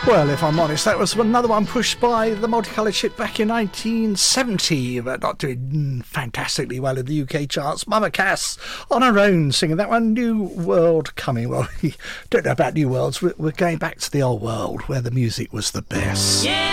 Well, if I'm honest, that was another one pushed by the Multicoloured Ship back in 1970, but not doing fantastically well in the UK charts. Mama Cass on her own singing that one, New World Coming. Well, we don't know about New Worlds. We're going back to the old world where the music was the best. Yeah.